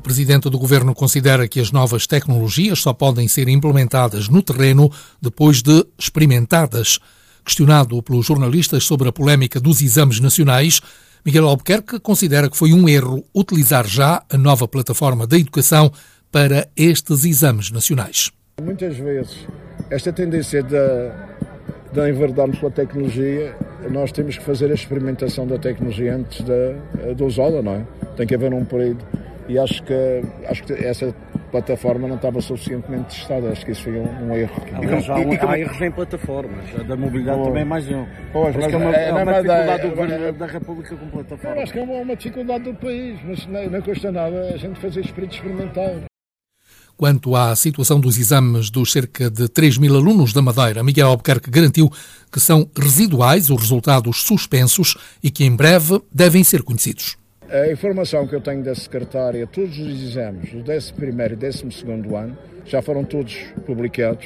Presidente do Governo considera que as novas tecnologias só podem ser implementadas no terreno depois de experimentadas. Questionado pelos jornalistas sobre a polémica dos exames nacionais, Miguel Albuquerque considera que foi um erro utilizar já a nova plataforma da educação para estes exames nacionais. Muitas vezes, esta tendência de enverdarmos pela tecnologia, nós temos que fazer a experimentação da tecnologia antes de usá-la, não é? Tem que haver um período. E acho que essa plataforma não estava suficientemente testada. Acho que isso foi um erro. Há erros em plataformas. A da mobilidade também é mais um. Pois, mas é uma dificuldade do Governo da República com plataforma. Eu acho que é uma dificuldade do país, mas não custa nada a gente fazer espírito experimental. Quanto à situação dos exames dos cerca de 3.000 alunos da Madeira, Miguel Albuquerque garantiu que são residuais os resultados suspensos e que em breve devem ser conhecidos. A informação que eu tenho da secretária, todos os exames do 11º e 12º ano já foram todos publicados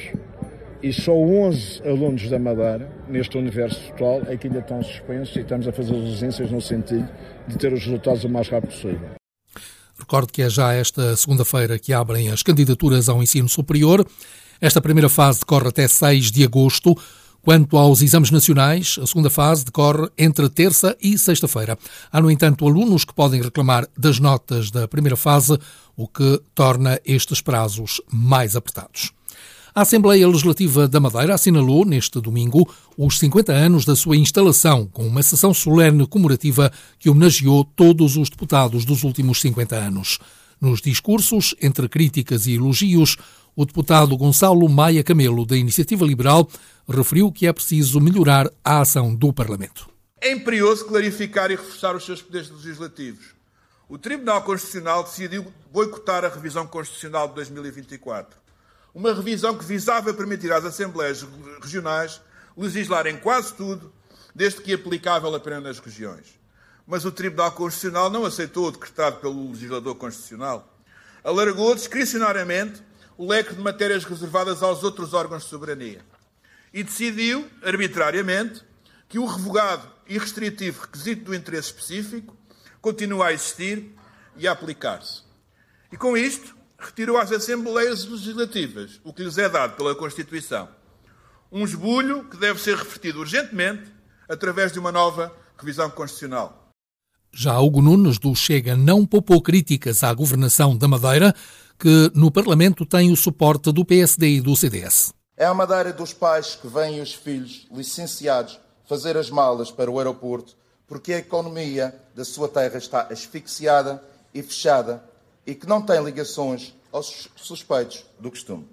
e só 11 alunos da Madeira, neste universo total, é que ainda estão suspensos e estamos a fazer as diligências no sentido de ter os resultados o mais rápido possível. Recordo que é já esta segunda-feira que abrem as candidaturas ao ensino superior. Esta primeira fase decorre até 6 de agosto. Quanto aos exames nacionais, a segunda fase decorre entre terça e sexta-feira. Há, no entanto, alunos que podem reclamar das notas da primeira fase, o que torna estes prazos mais apertados. A Assembleia Legislativa da Madeira assinalou, neste domingo, os 50 anos da sua instalação, com uma sessão solene comemorativa que homenageou todos os deputados dos últimos 50 anos. Nos discursos, entre críticas e elogios, o deputado Gonçalo Maia Camelo, da Iniciativa Liberal, referiu que é preciso melhorar a ação do Parlamento. É imperioso clarificar e reforçar os seus poderes legislativos. O Tribunal Constitucional decidiu boicotar a revisão constitucional de 2024. Uma revisão que visava permitir às Assembleias Regionais legislarem quase tudo, desde que aplicável apenas nas regiões. Mas o Tribunal Constitucional não aceitou o decretado pelo legislador constitucional. Alargou discricionariamente o leque de matérias reservadas aos outros órgãos de soberania. E decidiu, arbitrariamente, que o revogado e restritivo requisito do interesse específico continua a existir e a aplicar-se. E com isto, retirou às Assembleias Legislativas o que lhes é dado pela Constituição. Um esbulho que deve ser revertido urgentemente através de uma nova revisão constitucional. Já Hugo Nunes, do Chega, não poupou críticas à governação da Madeira, que no Parlamento tem o suporte do PSD e do CDS. É a Madeira dos pais que vêm os filhos licenciados fazer as malas para o aeroporto porque a economia da sua terra está asfixiada e fechada e que não tem ligações aos suspeitos do costume.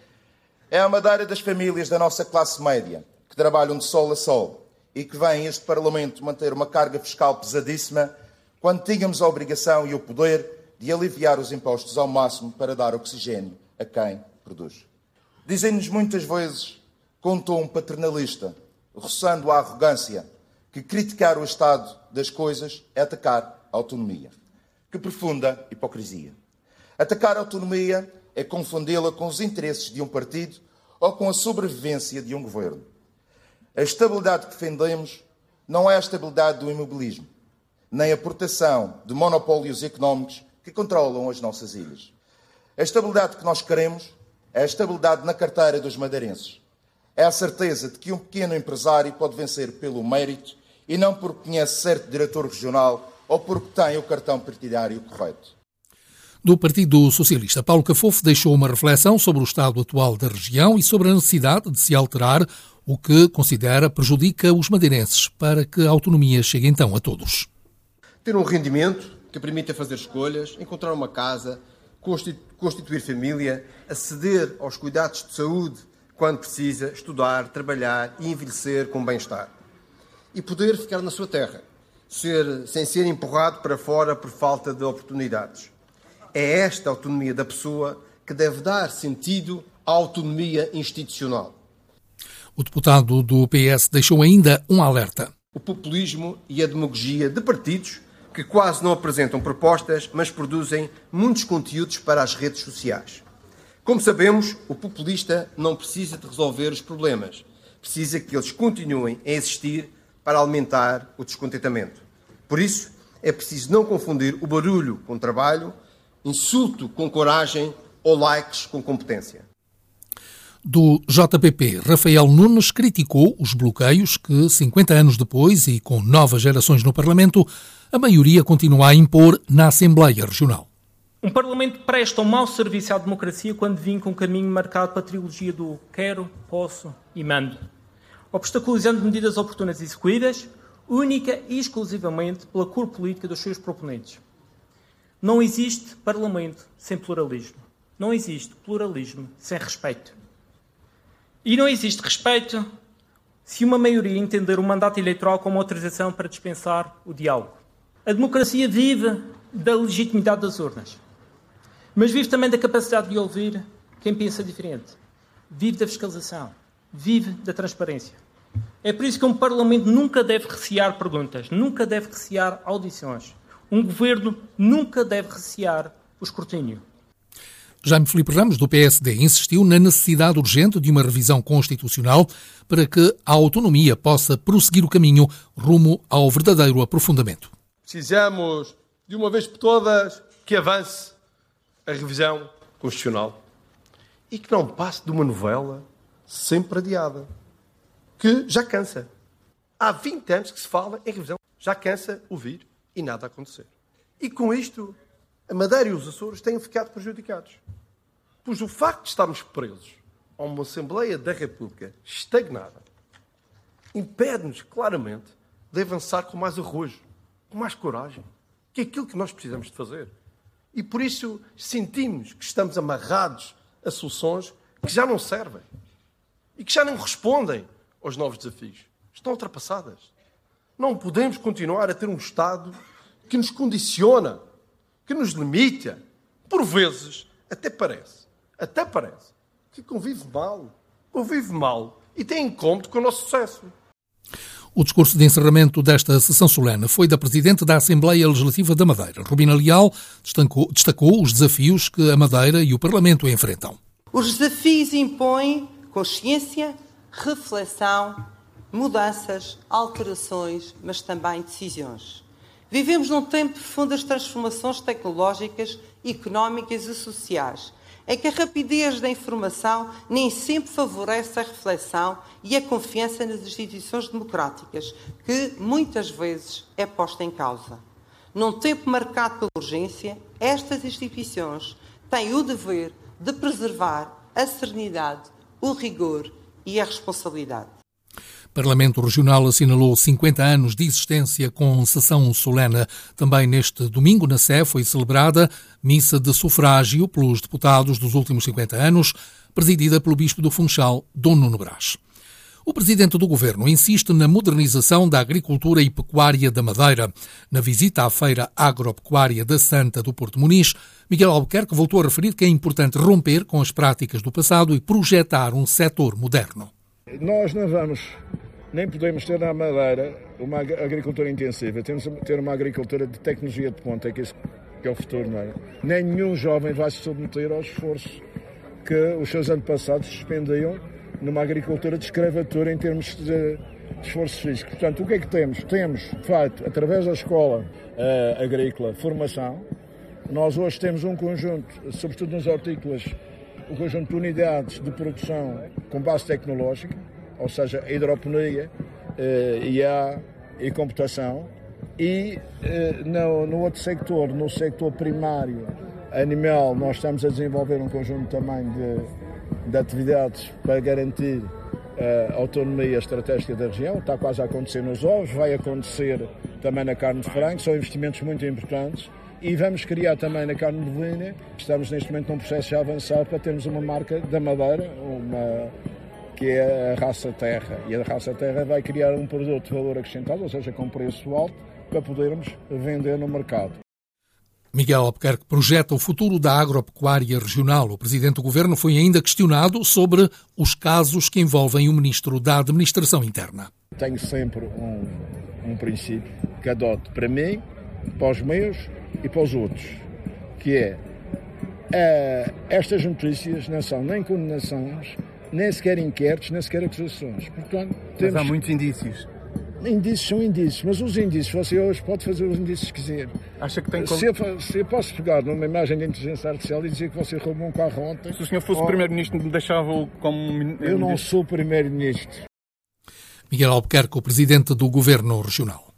É a Madeira das famílias da nossa classe média que trabalham de sol a sol e que vêm a este Parlamento manter uma carga fiscal pesadíssima quando tínhamos a obrigação e o poder de aliviar os impostos ao máximo para dar oxigênio a quem produz. Dizem-nos muitas vezes, com um tom paternalista, roçando a arrogância, que criticar o estado das coisas é atacar a autonomia. Que profunda hipocrisia. Atacar a autonomia é confundê-la com os interesses de um partido ou com a sobrevivência de um governo. A estabilidade que defendemos não é a estabilidade do imobilismo, nem a proteção de monopólios económicos que controlam as nossas ilhas. A estabilidade que nós queremos é a estabilidade na carteira dos madeirenses. É a certeza de que um pequeno empresário pode vencer pelo mérito e não porque conhece certo diretor regional ou porque tem o cartão partidário correto. Do Partido Socialista, Paulo Cafofo deixou uma reflexão sobre o estado atual da região e sobre a necessidade de se alterar o que considera prejudica os madeirenses para que a autonomia chegue então a todos. Ter um rendimento que permita fazer escolhas, encontrar uma casa, constituir família, aceder aos cuidados de saúde quando precisa, estudar, trabalhar e envelhecer com bem-estar. E poder ficar na sua terra, sem ser empurrado para fora por falta de oportunidades. É esta autonomia da pessoa que deve dar sentido à autonomia institucional. O deputado do PS deixou ainda um alerta. O populismo e a demagogia de partidos que quase não apresentam propostas, mas produzem muitos conteúdos para as redes sociais. Como sabemos, o populista não precisa de resolver os problemas, precisa que eles continuem a existir para alimentar o descontentamento. Por isso, é preciso não confundir o barulho com o trabalho, insulto com coragem ou likes com competência. Do JPP, Rafael Nunes criticou os bloqueios que, 50 anos depois e com novas gerações no Parlamento, a maioria continua a impor na Assembleia Regional. Um Parlamento presta um mau serviço à democracia quando vinca um caminho marcado pela trilogia do quero, posso e mando, obstaculizando medidas oportunas e execuídas, única e exclusivamente pela cor política dos seus proponentes. Não existe Parlamento sem pluralismo. Não existe pluralismo sem respeito. E não existe respeito se uma maioria entender o mandato eleitoral como autorização para dispensar o diálogo. A democracia vive da legitimidade das urnas, mas vive também da capacidade de ouvir quem pensa diferente. Vive da fiscalização, vive da transparência. É por isso que um Parlamento nunca deve recear perguntas, nunca deve recear audições. Um governo nunca deve recear o escrutínio. Jaime Filipe Ramos, do PSD, insistiu na necessidade urgente de uma revisão constitucional para que a autonomia possa prosseguir o caminho rumo ao verdadeiro aprofundamento. Precisamos, de uma vez por todas, que avance a revisão constitucional e que não passe de uma novela sempre adiada, que já cansa. Há 20 anos que se fala em revisão, já cansa ouvir e nada acontecer. E com isto, a Madeira e os Açores têm ficado prejudicados. Pois o facto de estarmos presos a uma Assembleia da República estagnada impede-nos claramente de avançar com mais arrojo, com mais coragem, que é aquilo que nós precisamos de fazer. E por isso sentimos que estamos amarrados a soluções que já não servem e que já não respondem aos novos desafios. Estão ultrapassadas. Não podemos continuar a ter um Estado que nos condiciona, que nos limita. Por vezes, até parece que convive mal e tem incómodo com o nosso sucesso. O discurso de encerramento desta sessão solene foi da Presidente da Assembleia Legislativa da Madeira. Rubina Leal destacou os desafios que a Madeira e o Parlamento enfrentam. Os desafios impõem consciência, reflexão, mudanças, alterações, mas também decisões. Vivemos num tempo de profundas transformações tecnológicas, económicas e sociais, em que a rapidez da informação nem sempre favorece a reflexão e a confiança nas instituições democráticas, que muitas vezes é posta em causa. Num tempo marcado pela urgência, estas instituições têm o dever de preservar a serenidade, o rigor e a responsabilidade. O Parlamento Regional assinalou 50 anos de existência com sessão solene. Também neste domingo, na Sé, foi celebrada missa de sufrágio pelos deputados dos últimos 50 anos, presidida pelo Bispo do Funchal, Dom Nuno Brás. O Presidente do Governo insiste na modernização da agricultura e pecuária da Madeira. Na visita à Feira Agropecuária da Santa do Porto Muniz, Miguel Albuquerque voltou a referir que é importante romper com as práticas do passado e projetar um setor moderno. Nós não vamos, nem podemos ter na Madeira uma agricultura intensiva. Temos que ter uma agricultura de tecnologia de ponta, que é o futuro, não é? Nenhum jovem vai se submeter ao esforço que os seus antepassados suspendiam numa agricultura de escravatura em termos de esforço físico. Portanto, o que é que temos? Temos, de facto, através da escola agrícola, formação. Nós hoje temos um conjunto, sobretudo nos hortícolas, um conjunto de unidades de produção com base tecnológica, ou seja, a hidroponia, IA e computação. E no outro sector, no sector primário animal, nós estamos a desenvolver um conjunto também de atividades para garantir a autonomia estratégica da região. Está quase a acontecer nos ovos, vai acontecer também na carne de frango, são investimentos muito importantes. E vamos criar também na carne bovina. Estamos neste momento num processo já avançado para termos uma marca da Madeira, que é a raça terra. E a raça terra vai criar um produto de valor acrescentado, ou seja, com preço alto, para podermos vender no mercado. Miguel Albuquerque projeta o futuro da agropecuária regional. O Presidente do Governo foi ainda questionado sobre os casos que envolvem o Ministro da Administração Interna. Tenho sempre um princípio que adoto para mim, para os meus e para os outros, que é estas notícias não são nem condenações, nem sequer inquéritos, nem sequer acusações. Portanto, mas há muitos indícios. Indícios são indícios, mas os indícios, você hoje pode fazer os indícios que quiser. Acha que tem como... Se eu posso pegar numa imagem de inteligência artificial e dizer que você roubou um carro ontem... Se o senhor fosse o Primeiro-Ministro, deixava-o como... Eu não sou Primeiro-Ministro. Miguel Albuquerque, o Presidente do Governo Regional.